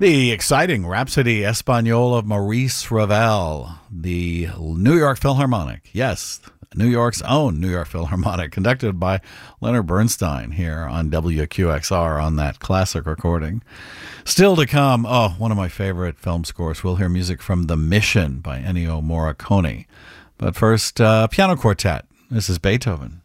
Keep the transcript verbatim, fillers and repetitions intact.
The exciting Rhapsody Espagnole of Maurice Ravel, the New York Philharmonic. Yes, New York's own New York Philharmonic, conducted by Leonard Bernstein here on W Q X R on that classic recording. Still to come, oh, one of my favorite film scores. We'll hear music from The Mission by Ennio Morricone. But first, uh, piano quartet. This is Beethoven.